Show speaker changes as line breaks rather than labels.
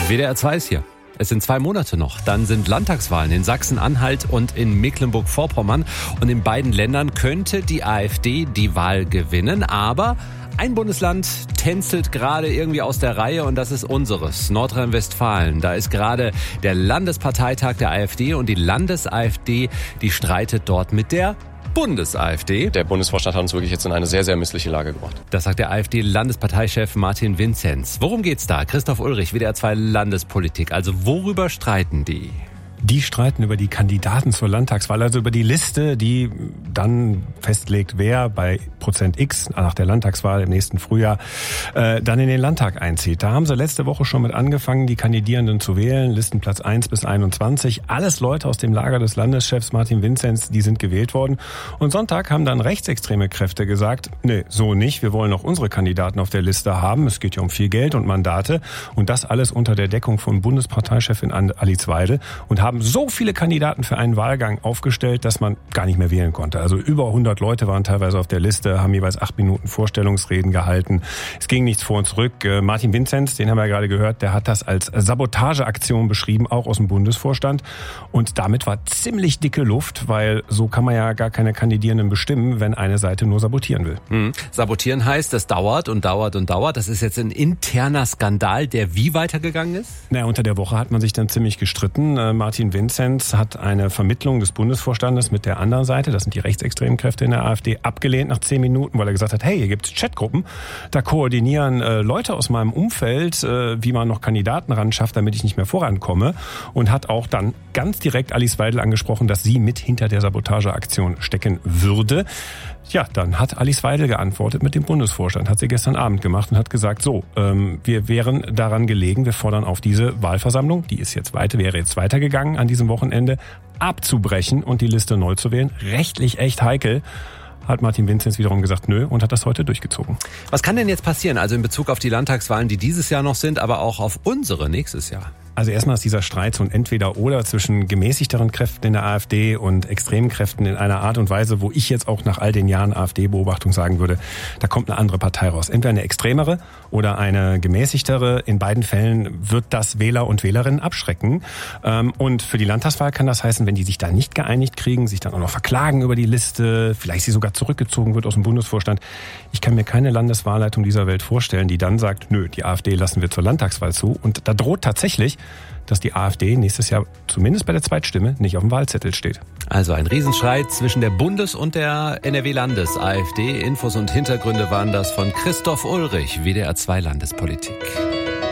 WDR 2 ist hier. Es sind 2 Monate noch. Dann sind Landtagswahlen in Sachsen-Anhalt und in Mecklenburg-Vorpommern. Und in beiden Ländern könnte die AfD die Wahl gewinnen. Aber ein Bundesland tänzelt gerade irgendwie aus der Reihe und das ist unseres, Nordrhein-Westfalen. Da ist gerade der Landesparteitag der AfD und die Landes-AfD, die streitet dort mit der Bundes-AfD.
Der Bundesvorstand hat uns wirklich jetzt in eine sehr, sehr missliche Lage gebracht.
Das sagt der AfD-Landesparteichef Martin Vinzenz. Worum geht's da? Christoph Ulrich, WDR 2 Landespolitik. Also worüber streiten die?
Die streiten über die Kandidaten zur Landtagswahl, also über die Liste, die dann festlegt, wer bei Prozent X nach der Landtagswahl im nächsten Frühjahr dann in den Landtag einzieht. Da haben sie letzte Woche schon mit angefangen, die Kandidierenden zu wählen, Listenplatz 1 bis 21. Alles Leute aus dem Lager des Landeschefs Martin Vinzenz, die sind gewählt worden. Und Sonntag haben dann rechtsextreme Kräfte gesagt, nee, so nicht, wir wollen auch unsere Kandidaten auf der Liste haben. Es geht ja um viel Geld und Mandate und das alles unter der Deckung von Bundesparteichefin Alice Weidel und haben so viele Kandidaten für einen Wahlgang aufgestellt, dass man gar nicht mehr wählen konnte. Also über 100 Leute waren teilweise auf der Liste, haben jeweils 8 Minuten Vorstellungsreden gehalten. Es ging nichts vor und zurück. Martin Vinzenz, den haben wir ja gerade gehört, der hat das als Sabotageaktion beschrieben, auch aus dem Bundesvorstand. Und damit war ziemlich dicke Luft, weil so kann man ja gar keine Kandidierenden bestimmen, wenn eine Seite nur sabotieren will.
Sabotieren heißt, das dauert und dauert und dauert. Das ist jetzt ein interner Skandal, der wie weitergegangen ist?
Naja, unter der Woche hat man sich dann ziemlich gestritten. Martin Vinzenz hat eine Vermittlung des Bundesvorstandes mit der anderen Seite, das sind die rechtsextremen Kräfte in der AfD, abgelehnt nach 10 Minuten, weil er gesagt hat, hey, hier gibt's Chatgruppen, da koordinieren Leute aus meinem Umfeld, wie man noch Kandidaten ran schafft, damit ich nicht mehr vorankomme, und hat auch dann ganz direkt Alice Weidel angesprochen, dass sie mit hinter der Sabotageaktion stecken würde. Ja, dann hat Alice Weidel geantwortet mit dem Bundesvorstand, hat sie gestern Abend gemacht und hat gesagt, so, wir wären daran gelegen, wir fordern auf diese Wahlversammlung, die ist jetzt wäre jetzt weitergegangen an diesem Wochenende, abzubrechen und die Liste neu zu wählen. Rechtlich echt heikel. Hat Martin Vinzenz wiederum gesagt, nö, und hat das heute durchgezogen.
Was kann denn jetzt passieren, also in Bezug auf die Landtagswahlen, die dieses Jahr noch sind, aber auch auf unsere nächstes Jahr?
Also erstmal ist dieser Streit so ein Entweder-Oder zwischen gemäßigteren Kräften in der AfD und extremen Kräften in einer Art und Weise, wo ich jetzt auch nach all den Jahren AfD-Beobachtung sagen würde, da kommt eine andere Partei raus. Entweder eine extremere oder eine gemäßigtere. In beiden Fällen wird das Wähler und Wählerinnen abschrecken. Und für die Landtagswahl kann das heißen, wenn die sich da nicht geeinigt kriegen, sich dann auch noch verklagen über die Liste, vielleicht sie sogar zurückgezogen wird aus dem Bundesvorstand. Ich kann mir keine Landeswahlleitung dieser Welt vorstellen, die dann sagt, nö, die AfD lassen wir zur Landtagswahl zu. Und da droht tatsächlich, dass die AfD nächstes Jahr zumindest bei der Zweitstimme nicht auf dem Wahlzettel steht.
Also ein Riesenstreit zwischen der Bundes- und der NRW-Landes-AfD. Infos und Hintergründe waren das von Christoph Ulrich, WDR 2 Landespolitik.